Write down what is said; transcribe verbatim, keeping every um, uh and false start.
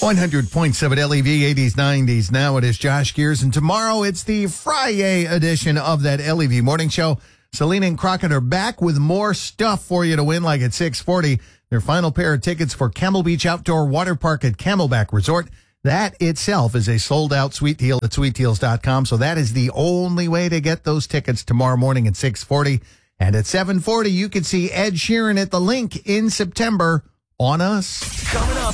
one hundred point seven L E V, eighties, nineties. Now it is Josh Gears, and tomorrow it's the Friday edition of that L E V Morning Show. Selena and Crockett are back with more stuff for you to win, like at six forty. Their final pair of tickets for Camel Beach Outdoor Water Park at Camelback Resort. That itself is a sold-out sweet deal at sweet deals dot com, so that is the only way to get those tickets tomorrow morning at six forty. And at seven forty, you can see Ed Sheeran at the Link in September on us. Coming up